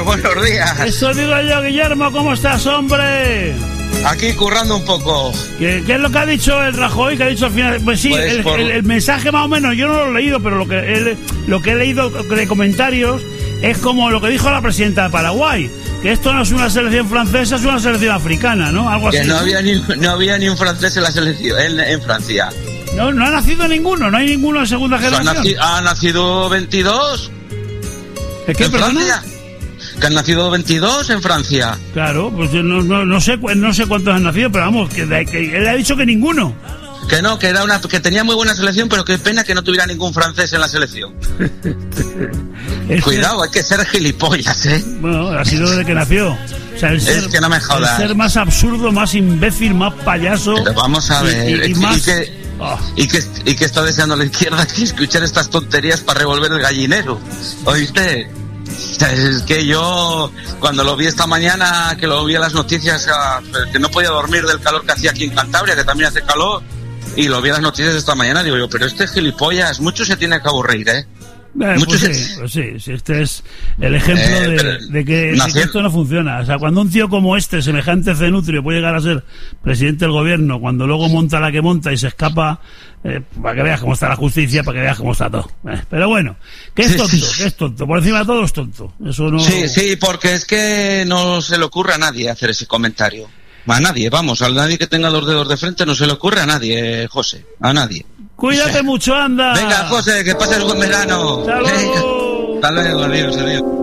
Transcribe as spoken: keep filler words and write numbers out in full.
señor, buenos días. Eso digo yo, Guillermo, ¿cómo estás, hombre? Aquí currando un poco. ¿Qué, qué es lo que ha dicho el Rajoy? ¿Qué ha dicho al final? Pues sí, pues el, por... el, el mensaje más o menos, yo no lo he leído, pero lo que, el, lo que he leído de comentarios es como lo que dijo la presidenta de Paraguay, que esto no es una selección francesa, es una selección africana, ¿no? Algo así. Que no había ni, no había ni un francés en la selección, en, en Francia. No, no ha nacido ninguno, no hay ninguno en segunda generación. Ha nacido, ha nacido veintidós. ¿Es que, ¿En perdona? Francia? Que han nacido veintidós en Francia. Claro, pues yo no, no, no sé no sé cuántos han nacido, pero vamos, que, que él ha dicho que ninguno. Que no, que era una que tenía muy buena selección, pero qué pena que no tuviera ningún francés en la selección. Es Cuidado, que... hay que ser gilipollas, ¿eh? Bueno, ha sido desde que nació. O sea, el ser, es que no me jodas. El ser más absurdo, más imbécil, más payaso. Pero vamos a ver. Y, y, y, y, más... y, que, oh. y, que, y que está deseando la izquierda que escuchar estas tonterías para revolver el gallinero. ¿Oíste? Es que yo, cuando lo vi esta mañana, que lo vi en las noticias, que no podía dormir del calor que hacía aquí en Cantabria, que también hace calor, y lo vi en las noticias de esta mañana, digo yo, pero este gilipollas, mucho se tiene que aburrir, ¿eh? Eh, pues, sí, se... pues sí, sí, este es el ejemplo eh, de, de, que, de que esto no funciona. O sea, cuando un tío como este, semejante cenutrio, puede llegar a ser presidente del gobierno, cuando luego monta la que monta y se escapa, eh, para que veas cómo está la justicia, para que veas cómo está todo. Eh, pero bueno, que es tonto, que es tonto. Por encima de todo es tonto. Eso no... Sí, sí, porque es que no se le ocurre a nadie hacer ese comentario. A nadie, vamos, a nadie que tenga los dedos de frente no se le ocurre a nadie, José, a nadie. Cuídate mucho, anda. Venga, José, que pases buen verano. Hasta luego. Hasta luego, adiós, adiós.